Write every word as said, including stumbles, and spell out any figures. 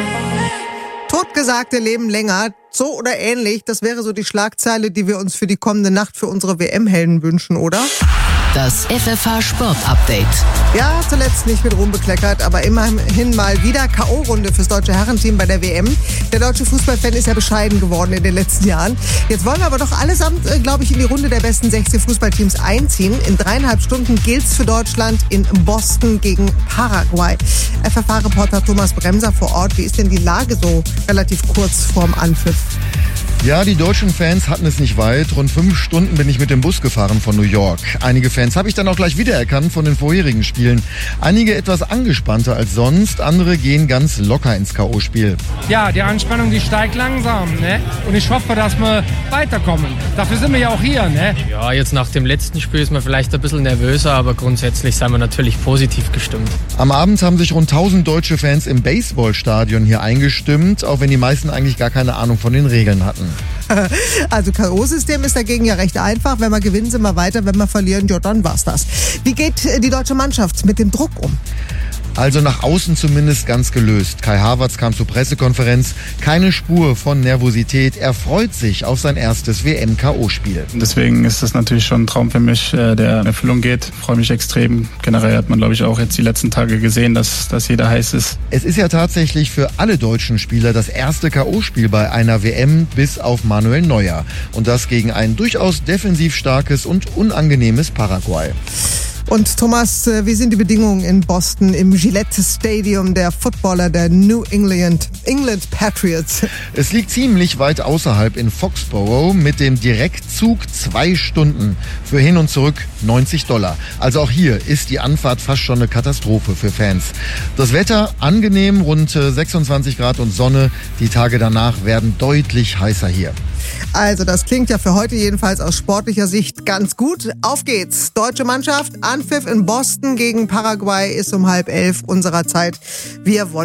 Totgesagte leben länger, so oder ähnlich. Das wäre so die Schlagzeile, die wir uns für die kommende Nacht für unsere W M-Helden wünschen, oder? Das F F H Sport Update. Ja, zuletzt nicht mit Ruhm bekleckert, aber immerhin mal wieder K O-Runde fürs deutsche Herrenteam bei der W M. Der deutsche Fußballfan ist ja bescheiden geworden in den letzten Jahren. Jetzt wollen wir aber doch allesamt, äh, glaube ich, in die Runde der besten sechzehn Fußballteams einziehen. In dreieinhalb Stunden gilt's für Deutschland in Boston gegen Paraguay. F F H-Reporter Thomas Bremser vor Ort. Wie ist denn die Lage so relativ kurz vorm Anpfiff? Ja, die deutschen Fans hatten es nicht weit. Rund fünf Stunden bin ich mit dem Bus gefahren von New York. Einige Fans habe ich dann auch gleich wiedererkannt von den vorherigen Spielen. Einige etwas angespannter als sonst, andere gehen ganz locker ins K O-Spiel. Ja, die Anspannung, die steigt langsam, ne? Und ich hoffe, dass wir weiterkommen. Dafür sind wir ja auch hier, ne? Ja, jetzt nach dem letzten Spiel ist man vielleicht ein bisschen nervöser, aber grundsätzlich sind wir natürlich positiv gestimmt. Am Abend haben sich rund tausend deutsche Fans im Baseballstadion hier eingestimmt, auch wenn die meisten eigentlich gar keine Ahnung von den Regeln hatten. Also K O-System ist dagegen ja recht einfach. Wenn wir gewinnen, sind wir weiter. Wenn wir verlieren, ja, dann war's das. Wie geht die deutsche Mannschaft mit dem Druck um? Also nach außen zumindest ganz gelöst. Kai Havertz kam zur Pressekonferenz. Keine Spur von Nervosität. Er freut sich auf sein erstes W M-K O-Spiel. Deswegen ist das natürlich schon ein Traum für mich, der in Erfüllung geht. Ich freue mich extrem. Generell hat man, glaube ich, auch jetzt die letzten Tage gesehen, dass, dass jeder heiß ist. Es ist ja tatsächlich für alle deutschen Spieler das erste K O-Spiel bei einer W M bis auf Manuel Neuer. Und das gegen ein durchaus defensiv starkes und unangenehmes Paraguay. Und Thomas, wie sind die Bedingungen in Boston im Gillette Stadium der Footballer der New England, England Patriots? Es liegt ziemlich weit außerhalb in Foxborough mit dem Direktzug zwei Stunden. Für hin und zurück neunzig Dollar. Also auch hier ist die Anfahrt fast schon eine Katastrophe für Fans. Das Wetter angenehm, rund sechsundzwanzig Grad und Sonne. Die Tage danach werden deutlich heißer hier. Also das klingt ja für heute jedenfalls aus sportlicher Sicht ganz gut. Auf geht's. Deutsche Mannschaft, Anpfiff in Boston gegen Paraguay ist um halb elf unserer Zeit. Wir wollen